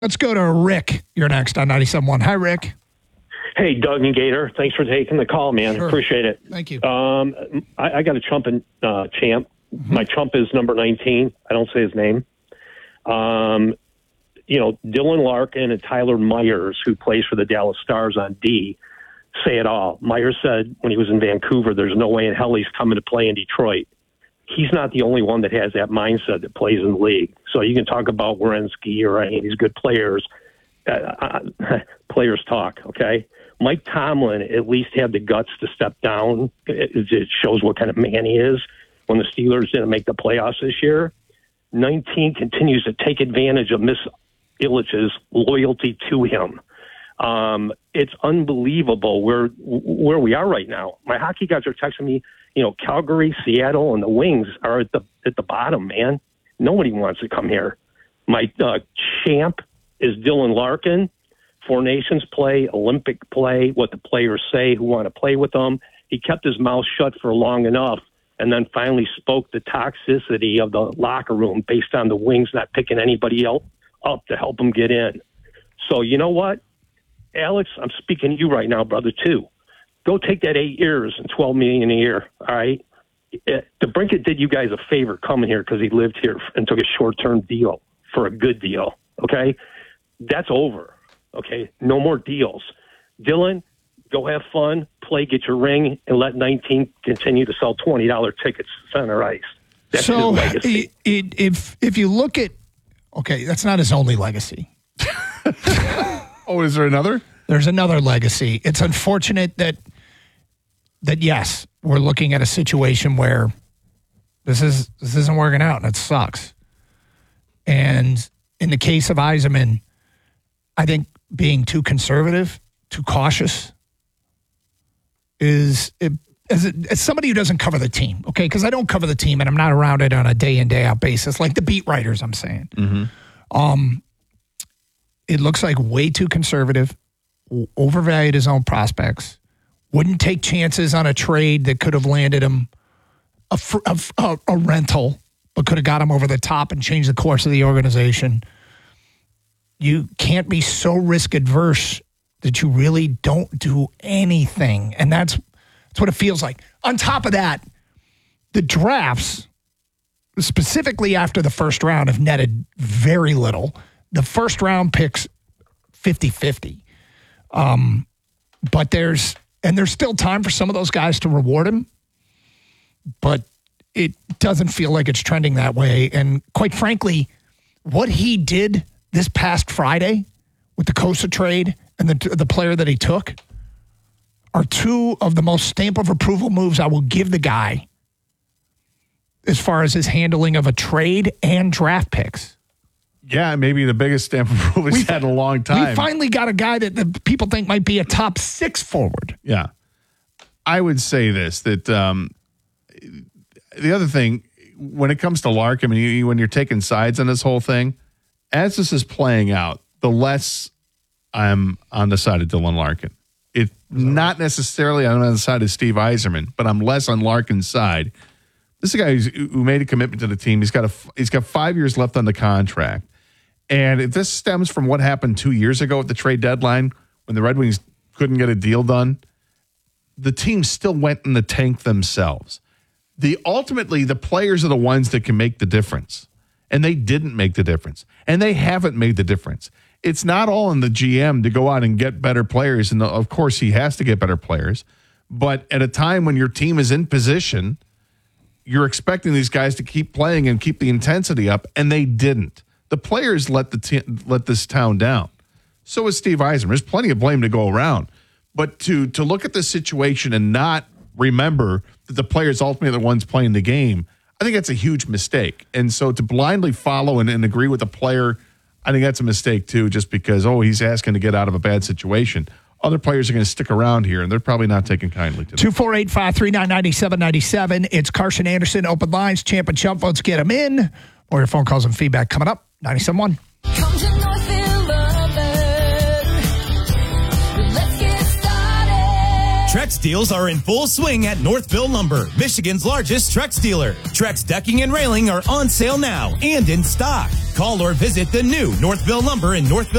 Let's go to Rick. You're next on 97.1. Hi, Rick. Hey, Doug and Gator. Thanks for taking the call, man. Sure. Appreciate it. Thank you. I got a trumpet champ. Mm-hmm. My trump is number 19. I don't say his name. Dylan Larkin and Tyler Myers, who plays for the Dallas Stars on D, say it all. Myers said when he was in Vancouver, there's no way in hell he's coming to play in Detroit. He's not the only one that has that mindset that plays in the league. So you can talk about Werenski or any of these good players. Players talk, okay? Mike Tomlin at least had the guts to step down. It shows what kind of man he is. When the Steelers didn't make the playoffs this year, 19 continues to take advantage of Miss Illich's loyalty to him. It's unbelievable where we are right now. My hockey guys are texting me, Calgary, Seattle, and the Wings are at the bottom, man. Nobody wants to come here. My champ is Dylan Larkin. Four Nations play, Olympic play, what the players say, who want to play with them. He kept his mouth shut for long enough and then finally spoke the toxicity of the locker room based on the Wings not picking anybody else up to help them get in. So you know what? Alex, I'm speaking to you right now, brother, too. Go take that 8 years and $12 million a year, all right? DeBrincat did you guys a favor coming here because he lived here and took a short-term deal for a good deal, okay? That's over, okay? No more deals. Dylan, go have fun, play, get your ring, and let 19 continue to sell $20 tickets center ice. That's his legacy. If you look at, okay, that's not his only legacy. Oh, is there another? There's another legacy. It's unfortunate that yes, we're looking at a situation where this isn't working out, and it sucks. And in the case of Yzerman, I think being too conservative, too cautious, as somebody who doesn't cover the team, okay? Because I don't cover the team, and I'm not around it on a day in, day out basis, like the beat writers, I'm saying. Mm-hmm. It looks like way too conservative, overvalued his own prospects, wouldn't take chances on a trade that could have landed him a rental, but could have got him over the top and changed the course of the organization. You can't be so risk adverse that you really don't do anything. And that's what it feels like. On top of that, the drafts, specifically after the first round, have netted very little. The first round picks 50-50. But there's still time for some of those guys to reward him. But it doesn't feel like it's trending that way. And quite frankly, what he did this past Friday with the Kosa trade and the player that he took are two of the most stamp of approval moves I will give the guy as far as his handling of a trade and draft picks. Yeah, maybe the biggest stamp of approval he's had in a long time. We finally got a guy that the people think might be a top 6 forward. Yeah. I would say this, that the other thing, when it comes to Larkin, when you're taking sides on this whole thing, as this is playing out, the less I'm on the side of Dylan Larkin. It's not necessarily on the side of Steve Yzerman, but I'm less on Larkin's side. This is a guy who made a commitment to the team. He's got 5 years left on the contract. And if this stems from what happened 2 years ago at the trade deadline when the Red Wings couldn't get a deal done, the team still went in the tank themselves. Ultimately, the players are the ones that can make the difference. And they didn't make the difference. And they haven't made the difference. It's not all in the GM to go out and get better players. And of course, he has to get better players. But at a time when your team is in position, you're expecting these guys to keep playing and keep the intensity up, and they didn't. The players let this town down. So is Steve Yzerman. There's plenty of blame to go around. But to look at the situation and not remember that the players ultimately are the ones playing the game, I think that's a huge mistake. And so to blindly follow and agree with a player, I think that's a mistake too, just because, he's asking to get out of a bad situation. Other players are going to stick around here, and they're probably not taking kindly to it. 248-539-9797. It's Carson Anderson, Open Lines, Champ and Chump votes, get them in. Or your phone calls and feedback coming up. 97.1. Come to Northville, let's get started. Trex deals are in full swing at Northville Lumber, Michigan's largest Trex dealer. Trex decking and railing are on sale now and in stock. Call or visit the new Northville Lumber in Northville.